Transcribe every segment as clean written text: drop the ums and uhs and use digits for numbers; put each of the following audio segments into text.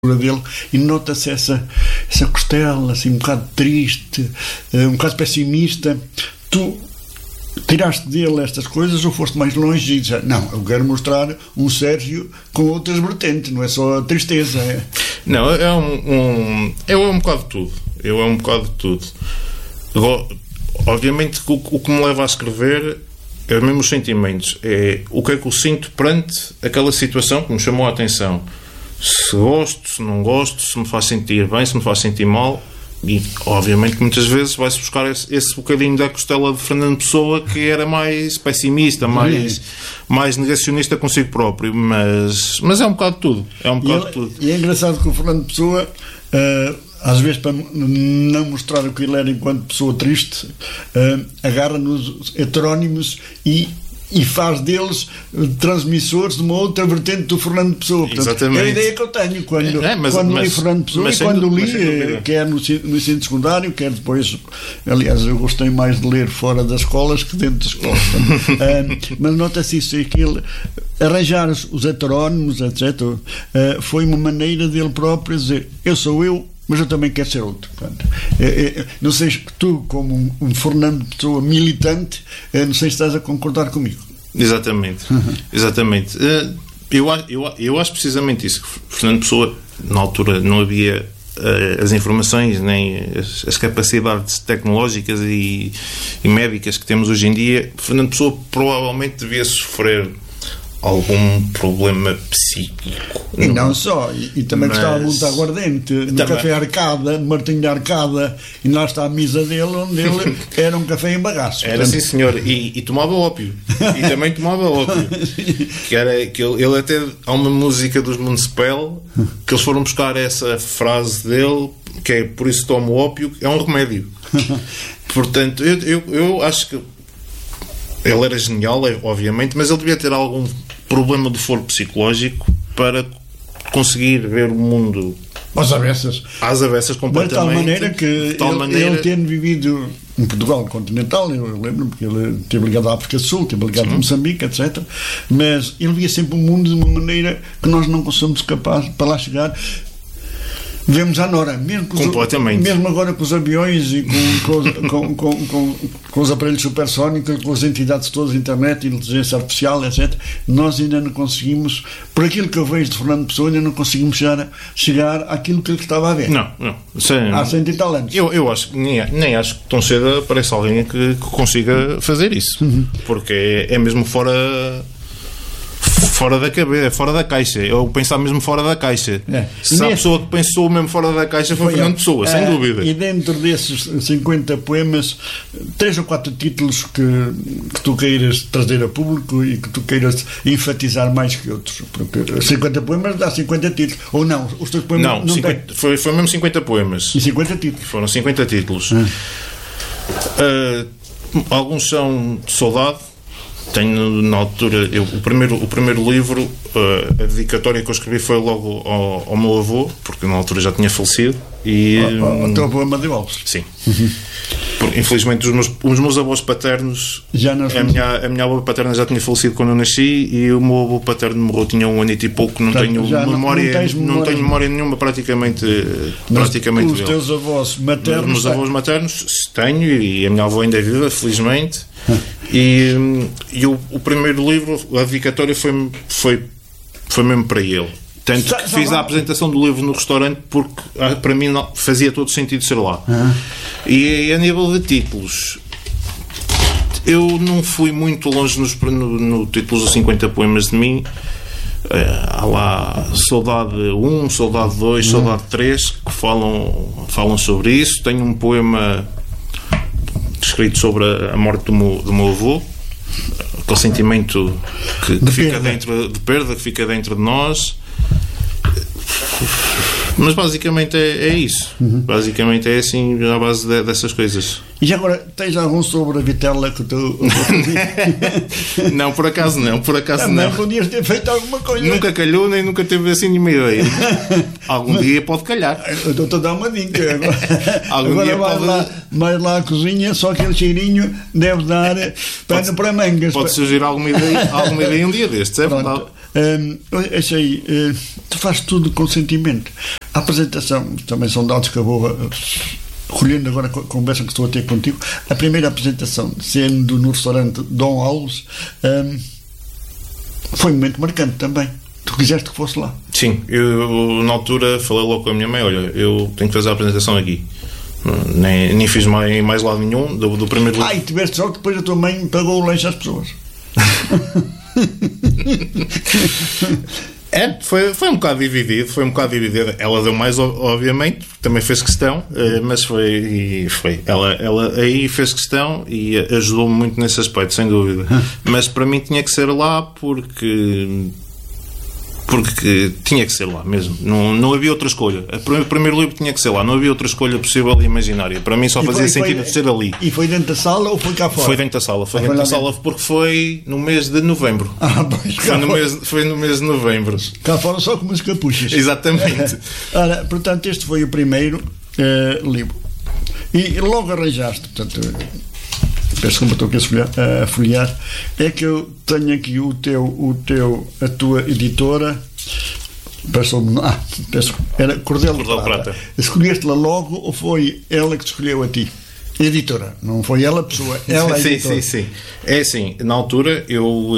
dele, e nota-se essa costela assim um bocado triste, um bocado pessimista. Tu tiraste dele estas coisas ou foste mais longe e disseste, não, eu quero mostrar um Sérgio com outras vertentes, não é só a tristeza. Não, é um bocado de tudo. É um bocado de tudo. Obviamente que o que me leva a escrever é mesmo os sentimentos, é o que é que eu sinto perante aquela situação que me chamou a atenção. Se gosto, se não gosto, se me faz sentir bem, se me faz sentir mal. E obviamente que muitas vezes vai-se buscar esse bocadinho da costela de Fernando Pessoa, que era mais pessimista, mais negacionista consigo próprio, mas é um bocado de tudo. E é engraçado que o Fernando Pessoa, às vezes, para não mostrar o que ele era enquanto pessoa triste, agarra nos heterónimos e faz deles transmissores de uma outra vertente do Fernando Pessoa. Portanto, exatamente. É a ideia que eu tenho quando li Fernando Pessoa, e quando li, quer no ensino secundário, quer depois. Aliás, eu gostei mais de ler fora das escolas que dentro das escolas. Mas nota-se isso, é que ele arranjar os heterónimos, etc., foi uma maneira dele próprio dizer, eu sou eu, mas eu também quero ser outro. Portanto, não sei que tu, como um Fernando Pessoa militante, não sei se estás a concordar comigo. Exatamente. Exatamente. Eu acho precisamente isso, que Fernando Pessoa, na altura, não havia as informações nem as capacidades tecnológicas e médicas que temos hoje em dia. Fernando Pessoa provavelmente devia sofrer algum problema psíquico. E não só, e também gostava muito de aguardente, no também. Café Arcada, no Martinho de Arcada, e lá está a mesa dele, onde ele era um café em bagaço. Era, sim senhor, e tomava ópio, e também tomava ópio, que ele até, há uma música dos Municipal, que eles foram buscar essa frase dele, que é, por isso tomo ópio, é um remédio. Portanto, eu acho que ele era genial, obviamente, mas ele devia ter algum problema de foro psicológico para conseguir ver o mundo às avessas completamente. De tal maneira que ele tendo vivido em Portugal continental, eu lembro, porque ele esteve ligado à África do Sul, esteve ligado a Moçambique, etc. Mas ele via sempre o mundo de uma maneira que nós não somos capazes para lá chegar. Vemos a Nora, mesmo agora com os aviões e com os aparelhos supersónicos, com as entidades todas, internet, inteligência artificial, etc. Nós ainda não conseguimos, por aquilo que eu vejo de Fernando Pessoa, ainda não conseguimos chegar àquilo que ele estava a ver. Não. Há 100 e tal anos. Eu acho que nem acho que tão cedo aparece alguém que consiga fazer isso. Porque é mesmo fora da cabeça, fora da caixa. Eu pensar mesmo fora da caixa. Se a pessoa que pensou mesmo fora da caixa foi Fernando Pessoa, sem dúvida. E dentro desses 50 poemas, 3 ou 4 títulos que tu queiras trazer a público e que tu queiras enfatizar mais que outros. Porque 50 poemas dá 50 títulos. Ou não? Os teus poemas não 50, foi mesmo 50 poemas. E 50 títulos. Foram 50 títulos. Alguns são de saudade. Tenho, na altura, o primeiro livro, a dedicatória que eu escrevi foi logo ao meu avô, porque na altura já tinha falecido. O teu avô Amadeu Alves? Sim. Porque, infelizmente, os meus avós paternos, a minha avó paterna já tinha falecido quando eu nasci, e o meu avô paterno morreu, tinha 1 ano e pouco. Não tenho memória nenhuma praticamente os teus avós maternos? Os meus avós maternos tenho, e a minha avó ainda é viva, felizmente. E o primeiro livro, a dedicatória, foi mesmo para ele. Tanto que fiz a apresentação do livro no restaurante, porque para mim fazia todo sentido ser lá. E a nível de títulos, eu não fui muito longe no títulos dos 50 poemas de mim. Há lá Saudade 1, Saudade 2, Saudade 3, que falam sobre isso. Tenho um poema escrito sobre a morte do meu avô, aquele sentimento que fica dentro de perda, que fica dentro de nós. Mas basicamente é isso. Basicamente é assim, à base dessas coisas. E já agora, tens algum sobre a vitela que tu... Não, por acaso não. Não podias ter feito alguma coisa. Nunca calhou, nem nunca teve assim nenhuma ideia. Algum dia pode calhar. Eu estou-te a dar uma dica. Agora vais lá à cozinha, só aquele cheirinho deve dar pano para mangas. Pode surgir alguma ideia um dia destes, é verdade. achei, tu fazes tudo com sentimento. A apresentação, também são dados que eu vou colhendo agora com a conversa que estou a ter contigo. A primeira apresentação, sendo no restaurante Dom Alves, foi um momento marcante também. Tu quiseste que fosse lá? Sim, eu na altura falei logo com a minha mãe: olha, eu tenho que fazer a apresentação aqui. Nem fiz mais lado nenhum do primeiro livro. E tiveste sorte, depois a tua mãe pagou o lanche às pessoas. Foi um bocado dividido. Ela deu mais, obviamente, também fez questão, mas foi. Ela aí fez questão e ajudou-me muito nesse aspecto, sem dúvida. Mas para mim tinha que ser lá porque tinha que ser lá mesmo. Não havia outra escolha. O primeiro livro tinha que ser lá. Não havia outra escolha possível e imaginária. Para mim só fazia sentido ser ali. E foi dentro da sala ou foi cá fora? Foi dentro da sala. Foi dentro da sala porque foi no mês de novembro. Foi no mês de novembro. Cá fora só com umas capuchas. Exatamente. Ora, portanto, este foi o primeiro livro. E logo arranjaste, portanto... Peço que me estou aqui a folhear. É que eu tenho aqui a tua editora. Era Cordel de Prata. Escolheste-la logo ou foi ela que te escolheu a ti? Editora, não foi ela a pessoa, ela sim, editora. Sim. É assim, na altura eu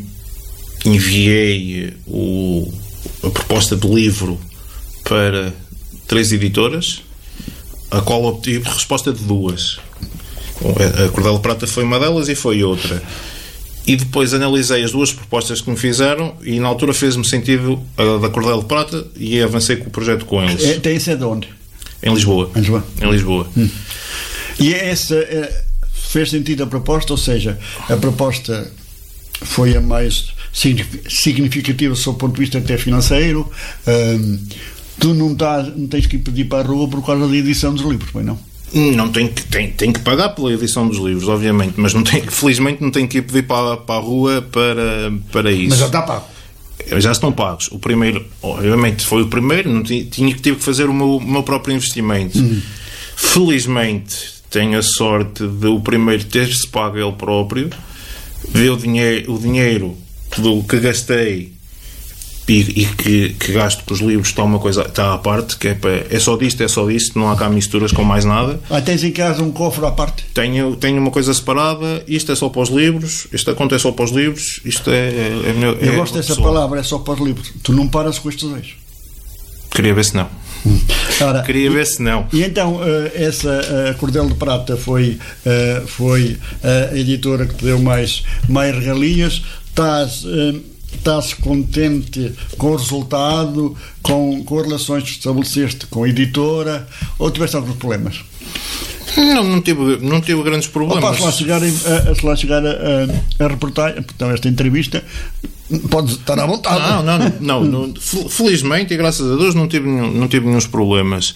enviei a proposta de livro para 3 editoras, a qual obtive resposta de 2. A Cordel de Prata foi uma delas e foi outra. E depois analisei as 2 propostas que me fizeram e na altura fez-me sentido a da Cordel de Prata e avancei com o projeto com eles. Tem sede onde? Em Lisboa. Em Lisboa. E essa fez sentido a proposta, ou seja, a proposta foi a mais significativa do seu ponto de vista até financeiro. Tu não tens que pedir para a rua por causa da edição dos livros, pois não? Não tem que pagar pela edição dos livros, obviamente, mas felizmente não tenho que ir pedir para a rua para isso. Mas já está pago. Já estão pagos. O primeiro, obviamente, foi o primeiro, tive que fazer o meu próprio investimento. Felizmente, tenho a sorte de o primeiro ter-se pago ele próprio, ver o dinheiro que gastei e que gasto com os livros está à parte, que é só disto, não há cá misturas com mais nada. Tens em casa um cofre à parte? Tenho uma coisa separada, isto é só para os livros, esta conta é só para os livros, isto Eu gosto dessa palavra, é só para os livros. Tu não paras com estes dois? Queria ver se não. Ora, Queria ver se não. E então, essa Cordel de Prata foi a editora que te deu mais regalias. Estás contente com o resultado, com relações que estabeleceste com a editora, ou tiveste alguns problemas? Não tive grandes problemas. Se lá chegar a reportagem, então esta entrevista, podes estar à vontade. Não. Felizmente e graças a Deus não tive nenhum problemas.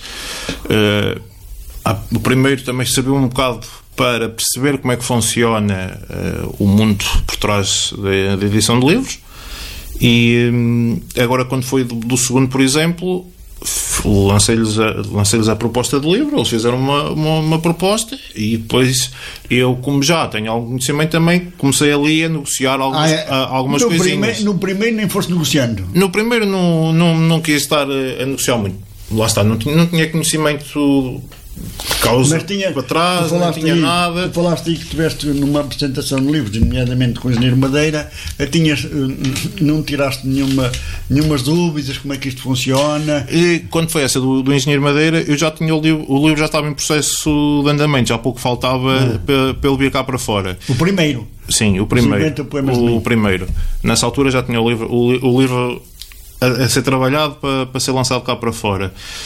O primeiro também sabia um bocado para perceber como é que funciona o mundo por trás da edição de livros. E agora, quando foi do segundo, por exemplo, lancei-lhes a proposta de livro, eles fizeram uma proposta e depois eu, como já tenho algum conhecimento, também comecei ali a negociar algumas coisinhas. No primeiro nem foste negociando? No primeiro não quis estar a negociar muito. Lá está, não tinha conhecimento de causa para trás, não tinha nada. Tu falaste aí que estiveste numa apresentação de livros, nomeadamente com o Engenheiro Madeira, não tiraste nenhumas dúvidas como é que isto funciona? E quando foi essa do Engenheiro Madeira, eu já tinha o livro já estava em processo de andamento, já pouco faltava para ele vir cá para fora. O primeiro? Sim, o primeiro. O primeiro. Nessa altura já tinha o livro a ser trabalhado para ser lançado cá para fora.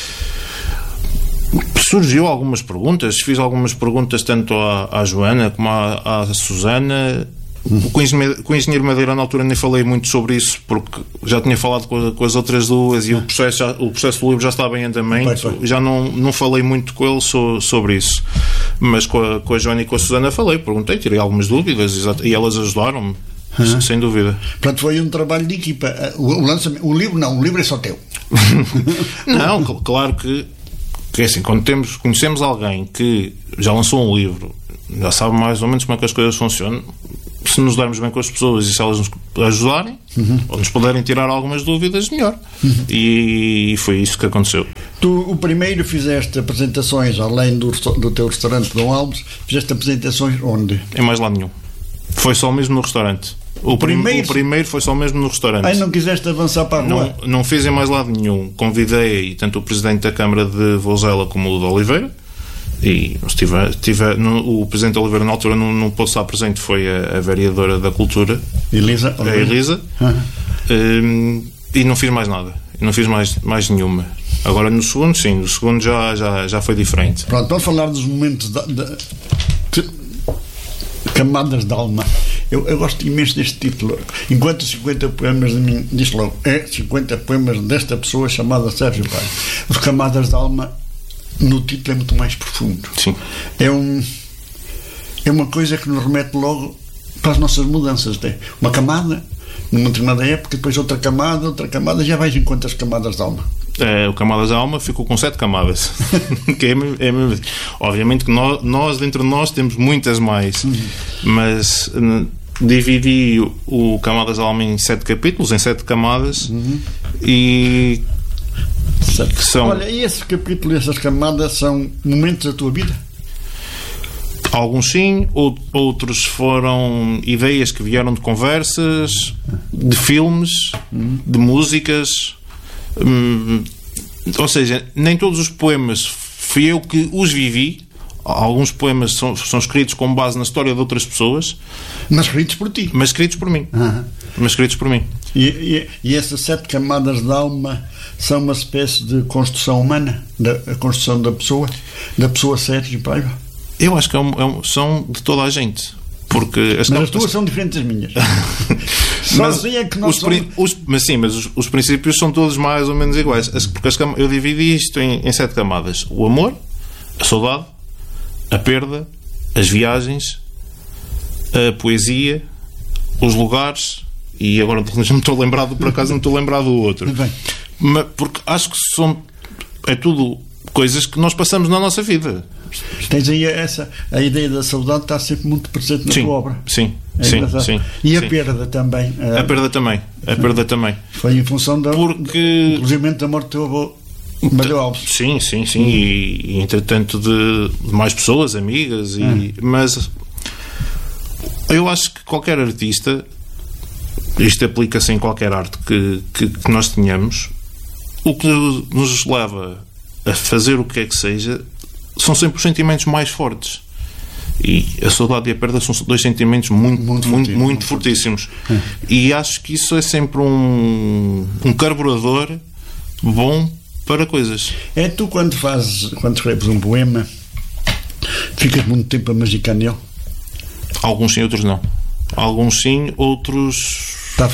Surgiu algumas perguntas, fiz algumas perguntas tanto à Joana como à Susana. Com o Engenheiro Madeira na altura nem falei muito sobre isso porque já tinha falado com as outras duas e o processo do livro já estava em andamento. Já não falei muito com ele sobre isso, mas com a Joana e com a Susana falei, perguntei, tirei algumas dúvidas e elas ajudaram-me. Sem dúvida. Portanto, foi um trabalho de equipa. O livro é só teu. Não, claro que é assim, quando conhecemos alguém que já lançou um livro, já sabe mais ou menos como é que as coisas funcionam, se nos darmos bem com as pessoas e se elas nos ajudarem ou nos puderem tirar algumas dúvidas, melhor. E foi isso que aconteceu. Tu, o primeiro, fizeste apresentações, além do teu restaurante Dom Alves, fizeste apresentações onde? Em mais lado nenhum. Foi só mesmo no restaurante. O primeiro foi só mesmo no restaurante. Aí não quiseste avançar para a rua? Não fiz em mais lado nenhum. Convidei tanto o Presidente da Câmara de Vozela como o de Oliveira. E o Presidente Oliveira, na altura, não pôde estar presente, foi a Vereadora da Cultura, Elisa. A Elisa. E não fiz mais nada. Não fiz mais nenhuma. Agora no segundo, sim. No segundo já foi diferente. Pronto, vamos falar dos momentos Camadas de Alma. Eu gosto imenso deste título. Enquanto 50 poemas de mim, diz logo, 50 poemas desta pessoa chamada Sérgio Paiva. Os Camadas de Alma, no título, é muito mais profundo. Sim. É uma coisa que nos remete logo para as nossas mudanças. Uma camada, numa determinada época, depois outra camada, já vais em quantas camadas de alma? O Camadas de Alma ficou com 7 camadas. Que é mesmo. Obviamente que nós, dentro de nós, temos muitas mais. Mas dividi o Camadas de Alma em 7 capítulos, em 7 camadas. E são... Olha, e esse capítulo e essas camadas são momentos da tua vida? Alguns sim, outros foram ideias que vieram de conversas, de filmes, de músicas. Ou seja, nem todos os poemas fui eu que os vivi. Alguns poemas são escritos com base na história de outras pessoas, mas escritos por ti. Mas escritos por mim. Mas escritos por mim. E essas 7 camadas de alma são uma espécie de construção humana, a construção da pessoa Sérgio Paiva? Eu acho que são de toda a gente. Porque mas as tuas são diferentes das minhas. Mas os princípios são todos mais ou menos iguais. Porque eu dividi isto em 7 camadas: o amor, a saudade, a perda, as viagens, a poesia, os lugares. E agora não me estou lembrado, por acaso não estou lembrado do outro. Porque acho que é tudo coisas que nós passamos na nossa vida. Tens aí a ideia da saudade está sempre muito presente na tua obra. Sim. E a perda também. A perda também. Foi em função inclusive da morte do teu avô Malho Alves. Sim. E entretanto de mais pessoas, amigas. Mas eu acho que qualquer artista, isto aplica-se em qualquer arte que nós tenhamos, o que nos leva a fazer o que é que seja são sempre os sentimentos mais fortes. E a saudade e a perda são 2 sentimentos muito fortíssimos. E acho que isso é sempre um carburador bom para coisas. Tu quando escreves um poema, ficas muito tempo a magicar nele? Alguns sim, outros não. Alguns sim, outros...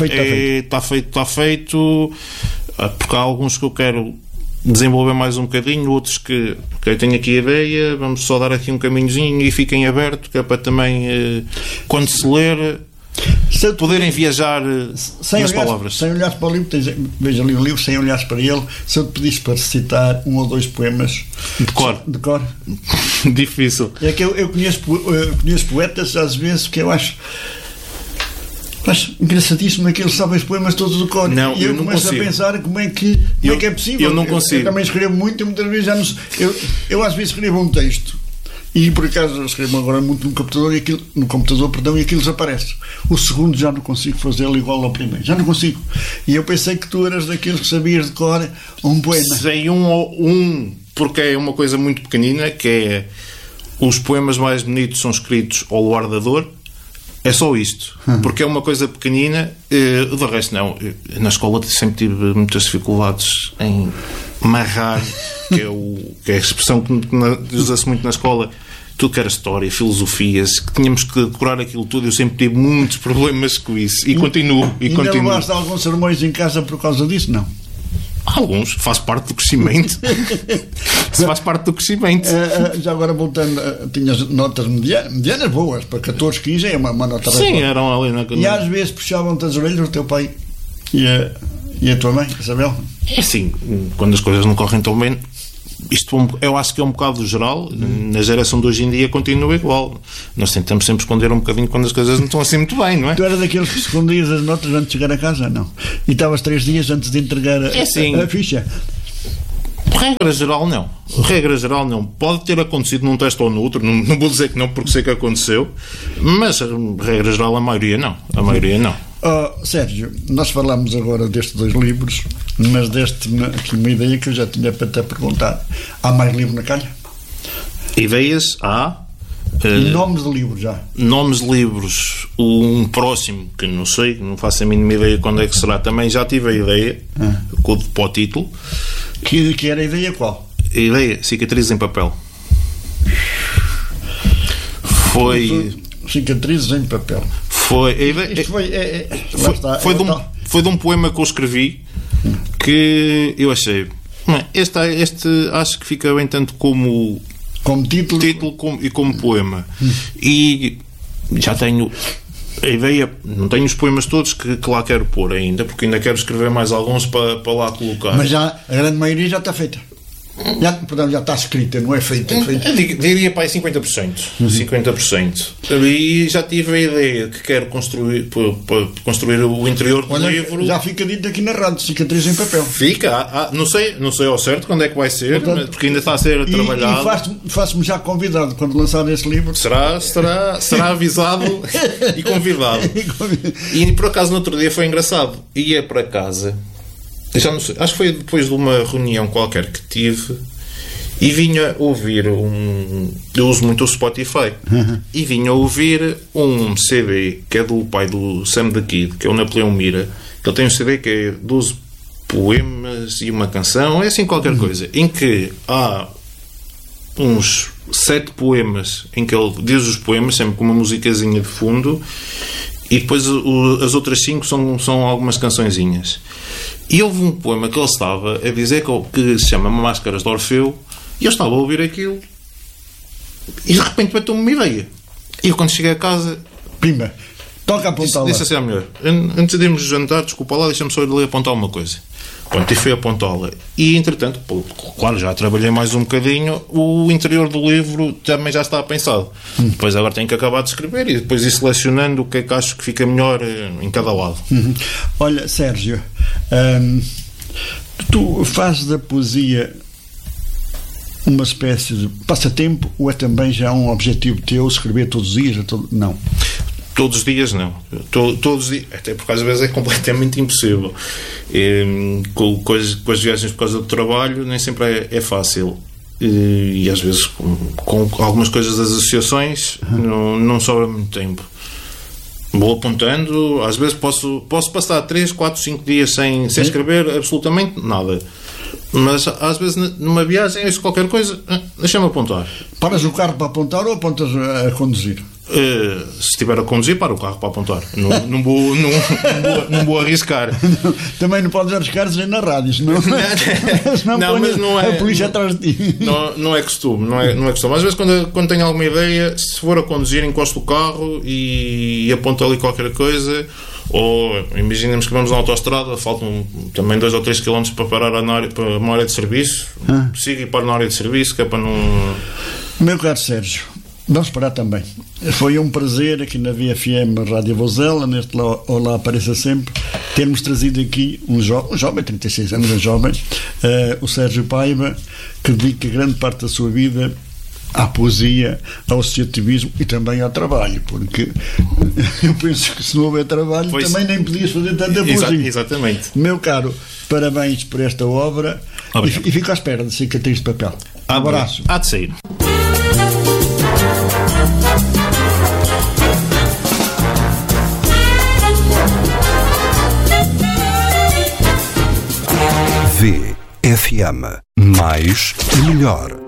Está feito. Porque há alguns que eu quero desenvolver mais um bocadinho, outros que eu tenho aqui a ideia, vamos só dar aqui um caminhozinho e fiquem aberto, que é para também, quando se ler, poderem viajar nas palavras. Sem olhares para o livro, veja ali o livro, sem olhares para ele, se eu te pedisse para recitar 1 ou 2 poemas de cor. Difícil. É que eu conheço poetas às vezes que eu acho engraçadíssimo que eles sabem os poemas todos do cor. Não, e eu começo consigo. A pensar como é que é possível. Eu não consigo. Eu também escrevo muito e muitas vezes já não sei. Eu às vezes escrevo um texto e por acaso eu escrevo agora muito no computador e aquilo desaparece. O segundo já não consigo fazê-lo igual ao primeiro. Já não consigo. E eu pensei que tu eras daqueles que sabias de cor um poema. Sei porque é uma coisa muito pequenina, que é os poemas mais bonitos são escritos ao luar da dor. É só isto, porque é uma coisa pequenina. Do resto não. Na escola sempre tive muitas dificuldades em marrar, que é a expressão que usa-se muito na escola, tudo que era história, filosofias, que tínhamos que decorar aquilo tudo. Eu sempre tive muitos problemas com isso e continuo. Ainda levaste alguns sermões em casa por causa disso? Não? Alguns, faz parte do crescimento. Se faz parte do crescimento. Já agora voltando, tinhas notas medianas boas, para 14, 15 é uma nota. Sim, eram ali na... E às vezes puxavam-te as orelhas o teu pai e a tua mãe, Isabel? É assim, quando as coisas não correm tão bem, isto eu acho que é um bocado geral. Na geração de hoje em dia continua igual. Nós tentamos sempre esconder um bocadinho quando as coisas não estão assim muito bem, não é? Tu eras daqueles que escondias as notas antes de chegar a casa? Não. E estavas 3 dias antes de entregar a ficha? Regra geral não. Pode ter acontecido num teste ou no outro, não vou dizer que não, porque sei que aconteceu, mas regra geral a maioria não. Sérgio, nós falamos agora destes 2 livros, mas deste-me aqui uma ideia que eu já tinha para te perguntar. Há mais livro na calha? Ideias há. Nomes de livros já? Nomes de livros. Um próximo, que não sei, não faço a mínima ideia quando é que será, também já tive a ideia, para o título. Que era a ideia qual? A ideia, Cicatrizes em Papel. Cicatrizes em Papel. Foi de um poema que eu escrevi que eu achei. Este acho que fica bem tanto como título e como poema. E já tenho a ideia, não tenho os poemas todos que lá quero pôr ainda, porque ainda quero escrever mais alguns para lá colocar. Mas já, a grande maioria já está feita. Já está escrita, não é feita? Eu diria para aí 50%. 50%. E já tive a ideia que quero construir o interior do livro. Já fica dito aqui na rádio, Cicatriz em Papel. Fica, não sei ao certo quando é que vai ser, portanto, porque ainda está a ser trabalhado. E faço-me já convidado quando lançar esse livro. Será avisado e convidado. E por acaso no outro dia foi engraçado. Ia para casa. Já não sei, acho que foi depois de uma reunião qualquer que tive e vinha ouvir eu uso muito o Spotify e vinha ouvir um CD que é do pai do Sam the Kid, que é o Napoleão Mira, que ele tem um CD que é 12 poemas e uma canção, é assim qualquer coisa, em que há uns 7 poemas em que ele diz os poemas sempre com uma musicazinha de fundo e depois as outras 5 são algumas cançõezinhas. E houve um poema que ele estava a dizer que se chama Máscaras de Orfeu, e eu estava a ouvir aquilo e de repente bateu-me uma ideia. E eu, quando cheguei a casa, pimba, toca a apontar lá. Disse assim à mulher: antes de irmos jantar, desculpa lá, deixa-me só ir ali apontar uma coisa. Pronto, e fui apontá-la. E entretanto, claro, já trabalhei mais um bocadinho, o interior do livro também já está pensado. Depois agora tenho que acabar de escrever e depois ir selecionando o que é que acho que fica melhor em cada lado. Olha, Sérgio, tu fazes da poesia uma espécie de passatempo ou é também já um objetivo teu escrever todos os dias? Não. Todos os dias não. Todos os dias, até porque às vezes é completamente impossível. Com as viagens por causa do trabalho nem sempre é fácil. E às vezes com algumas coisas das associações não sobra muito tempo. Vou apontando, às vezes posso passar 3, 4, 5 dias sem escrever absolutamente nada. Mas às vezes numa viagem é isso, qualquer coisa, deixa-me apontar. Paras o carro para apontar ou apontas a conduzir? Se estiver a conduzir, para o carro para apontar. Não vou arriscar. Também não podes arriscar dizer na rádio, senão mas não é, a polícia atrás de ti. Não é costume, não é costume. Às vezes quando tenho alguma ideia, se for a conduzir, encosto o carro e aponto ali qualquer coisa. Ou imaginemos que vamos na autoestrada, faltam também 2 ou 3 km para parar para uma área de serviço. Sigo e paro na área de serviço, que é para não... Meu caro Sérgio, vamos parar também. Foi um prazer aqui na VFM Rádio Vozela, neste Olá Apareça Sempre, termos trazido aqui um jovem, 36 anos, o Sérgio Paiva, que dedica grande parte da sua vida à poesia, ao associativismo e também ao trabalho, porque eu penso que se não houver trabalho também nem podias fazer tanta poesia. Exatamente. Meu caro, parabéns por esta obra. E fico à espera de Cicatriz de Papel. Abraço. Há de sair. VFM, mais e melhor.